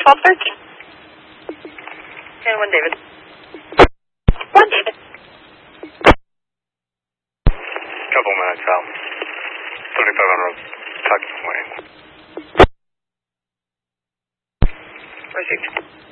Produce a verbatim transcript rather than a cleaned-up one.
twelve thirteen. And one David. One David. Couple minutes out. thirty-five hundred Tuck Wayne. Received.